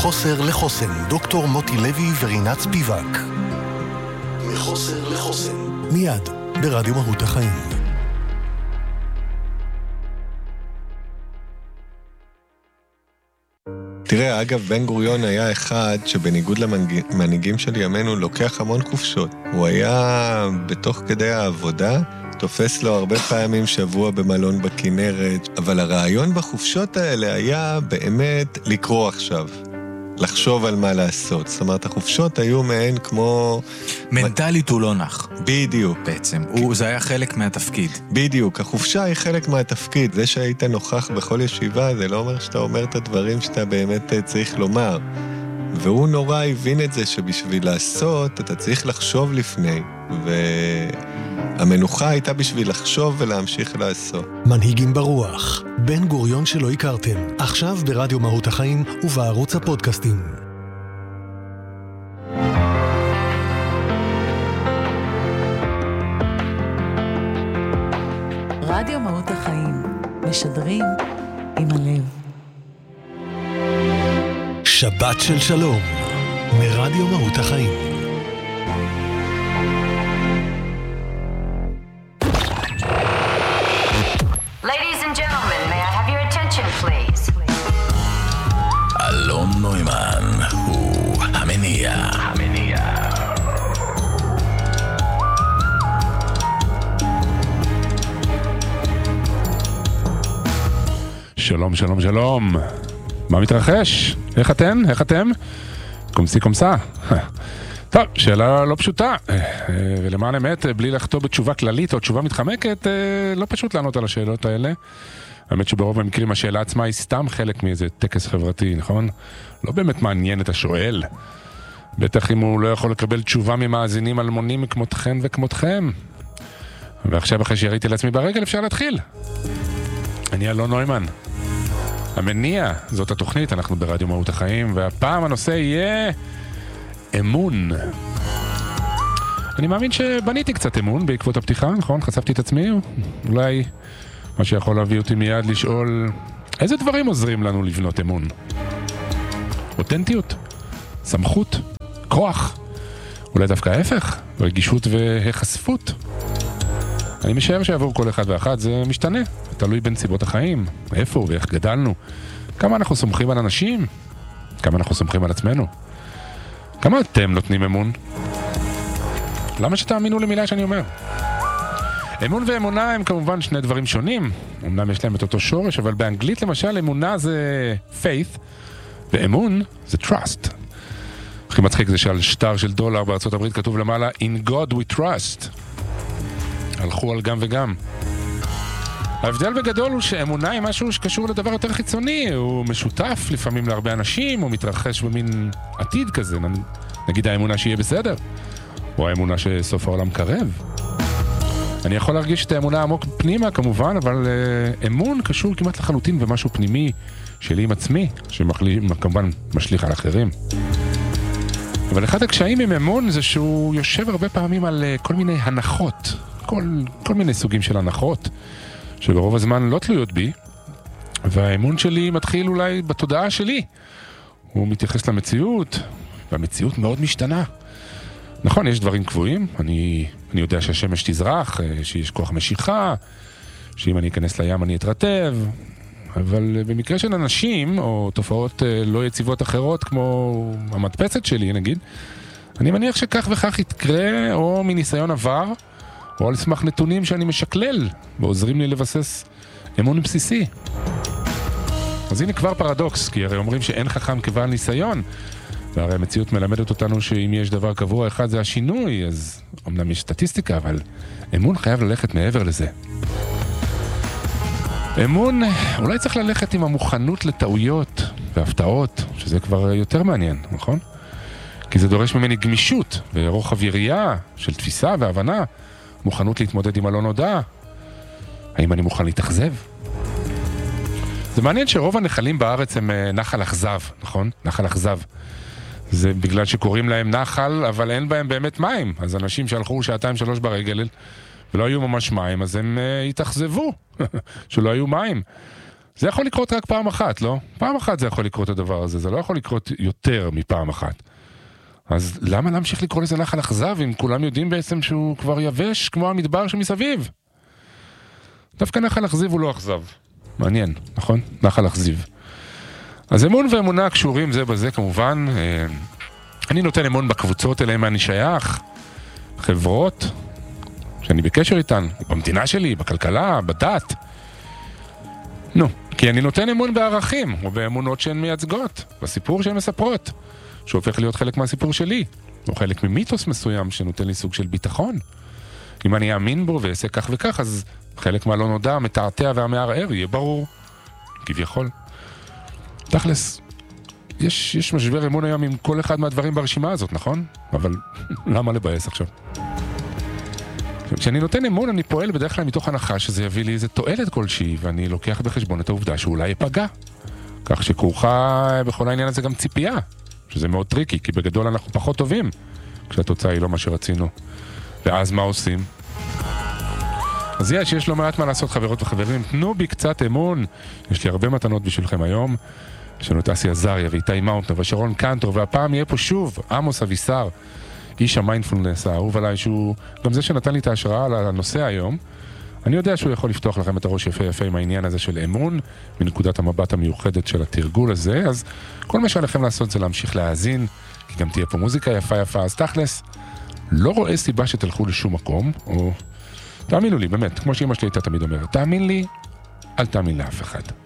מחוסר לחוסן, דוקטור מוטי לוי ורינת ספיבק. מחוסר לחוסן. מיד, ברדיו מהות החיים. תראה, אגב, בן גוריון היה אחד שבניגוד למנהיגים של ימינו לוקח המון חופשות. הוא היה בתוך כדי העבודה, תופס לו הרבה פעמים שבוע במלון בכנרת, אבל הרעיון בחופשות האלה היה באמת לקרוא עכשיו, לחשוב על מה לעשות. זאת אומרת, החופשות היו מעין כמו... מנטלית הוא לא נח. בדיוק. בעצם, זה היה חלק מהתפקיד. בדיוק, החופשה היא חלק מהתפקיד. זה שהיית נוכח בכל ישיבה, זה לא אומר שאתה אומר את הדברים שאתה באמת צריך לומר. והוא נורא הבין את זה שבשביל לעשות, אתה צריך לחשוב לפני. והמנוחה הייתה בשביל לחשוב ולהמשיך לעשות. מנהיגים ברוח, בן גוריון שלא הכרתם, עכשיו ברדיו מהות החיים ובערוץ הפודקאסטים. רדיו מהות החיים, משדרים עם הלב. שבת של שלום, מרדיו מהות החיים. Ladies and gentlemen, may I have your attention, please? אלון נוימן הוא המניע. שלום, שלום, שלום. מה מתרחש? איך אתם? קומסי קומסה. טוב, שאלה לא פשוטה, ולמען אמת, בלי לחתור בתשובה כללית או תשובה מתחמקת, לא פשוט לענות על השאלות האלה. האמת שברוב המקרים השאלה עצמה היא סתם חלק מאיזה טקס חברתי, נכון? לא באמת מעניין את השואל. בטח אם הוא לא יכול לקבל תשובה ממאזינים אלמונים כמותכן וכמותכם. ועכשיו אחרי שיריתי לעצמי ברגל אפשר להתחיל. אני אלון נוימן. המניע, זאת התוכנית, אנחנו ברדיו מהות החיים, והפעם הנושא יהיה אמון. אני מאמין שבניתי קצת אמון בעקבות הפתיחה, נכון? חשפתי את עצמי, אולי מה שיכול להביא אותי מיד לשאול איזה דברים עוזרים לנו לבנות אמון? אותנטיות, סמכות, כוח, אולי דווקא ההפך, רגישות והחשפות. אני משער שעבור כל אחד ואחת זה משתנה, תלוי בנסיבות החיים, איפה ואיך גדלנו, כמה אנחנו סומכים על אנשים, כמה אנחנו סומכים על עצמנו. כמה אתם נותנים אמון? למה שתאמינו למילה שאני אומר? אמון ואמונה הם כמובן שני דברים שונים, אמנם יש להם את אותו שורש, אבל באנגלית למשל אמונה זה faith, ואמון זה trust. הכי מצחיק זה שעל שטר של דולר בארצות הברית כתוב למעלה In God we trust. הלכו על גם וגם. ההבדל בגדול הוא שאמונה היא משהו שקשור לדבר יותר חיצוני, הוא משותף לפעמים להרבה אנשים, הוא מתרחש במין עתיד כזה, נגיד האמונה שיהיה בסדר, או האמונה שסוף העולם קרב. אני יכול להרגיש את האמונה עמוק פנימה כמובן, אבל אמון קשור כמעט לחלוטין במשהו פנימי שלי עם עצמי, שכמובן משליך על אחרים. אבל אחד הקשיים עם אמון זה שהוא יושב הרבה פעמים על כל מיני הנחות, כל מיני סוגים של הנחות, שברוב הזמן לא תלויות בי, והאמון שלי מתחיל אולי בתודעה שלי. הוא מתייחס למציאות, והמציאות מאוד משתנה. נכון, יש דברים קבועים, אני יודע שהשמש תזרח, שיש כוח משיכה, שאם אני אכנס לים אני אתרטב, אבל במקרה של אנשים, או תופעות לא יציבות אחרות, כמו המדפסת שלי נגיד, אני מניח שכך וכך יתקרה, או מניסיון עבר, או על סמך נתונים שאני משקלל, ועוזרים לי לבסס אמון בסיסי. אז הנה כבר פרדוקס, כי הרי אומרים שאין חכם כבעל ניסיון, והרי המציאות מלמדת אותנו שאם יש דבר קבוע אחד זה השינוי, אז אמנם יש סטטיסטיקה, אבל אמון חייב ללכת מעבר לזה. אמון אולי צריך ללכת עם המוכנות לטעויות והפתעות, שזה כבר יותר מעניין, נכון? כי זה דורש ממני גמישות ורוחב יריעה של תפיסה והבנה, מוכנות להתמודד עם הלא נודע. האם אני מוכן להתאכזב? זה מעניין שרוב הנחלים בארץ הם נחל אכזב, נכון? נחל אכזב. זה בגלל שקוראים להם נחל, אבל אין בהם באמת מים. אז אנשים שהלכו 2-3 ברגל ולא היו ממש מים, אז הם התאכזבו שלא היו מים. זה יכול לקרות רק פעם אחת, לא? פעם אחת זה יכול לקרות הדבר הזה, זה לא יכול לקרות יותר מפעם אחת. אז למה להמשיך לקרוא לזה נחל אכזב, אם כולם יודעים בעצם שהוא כבר יבש כמו המדבר שמסביב? דווקא נחל אכזיב הוא לא אכזב. מעניין, נכון? נחל אכזיב. אז אמון ואמונה קשורים זה בזה כמובן. אני נותן אמון בקבוצות אליהם אני שייך, חברות שאני בקשר איתן, במדינה שלי, בכלכלה, בדת. כי אני נותן אמון בערכים, או באמונות שהן מייצגות, בסיפור שהן מספרות, שהופך להיות חלק מהסיפור שלי, או חלק ממיתוס מסוים שנותן לי סוג של ביטחון. אם אני אאמין בו ועשה כך וכך, אז חלק מהלא נודע, מתעתע והמערער, יהיה ברור. כביכול. תכלס, יש משבר אמון היום עם כל אחד מהדברים ברשימה הזאת, נכון? אבל למה לבאס עכשיו? כשאני נותן אמון, אני פועל בדרך כלל מתוך הנחה שזה יביא לי איזה תועלת כלשהי, ואני לוקח בחשבון את העובדה שאולי ייפגע. כך שכרוכה בכל העניין הזה גם ציפייה, שזה מאוד טריקי, כי בגדול אנחנו פחות טובים, כשהתוצאה היא לא מה שרצינו. ואז מה עושים? אז יש לא מעט מה לעשות, חברות וחברים. תנו בי קצת אמון. יש לי הרבה מתנות בשבילכם היום. יש לנו את אסי עזריה ואיתי מאונטנר ושרון קנטור, והפעם יהיה פה שוב עמוס אבישר, איש המיינדפולנס האהוב עליי, שהוא גם זה שנתן לי את ההשראה על הנושא היום. אני יודע שהוא יכול לפתוח לכם את הראש יפה יפה עם העניין הזה של אמון, מנקודת המבט המיוחדת של התרגול הזה. אז כל מה שעליכם לעשות זה להמשיך להאזין, כי גם תהיה פה מוזיקה יפה יפה. אז תכלס, לא רואה סיבה שתלכו לשום מקום, או תאמינו לי, באמת, כמו שאמא שלי הייתה תמיד אומרת, תאמין לי, אל תאמין לאף אחד.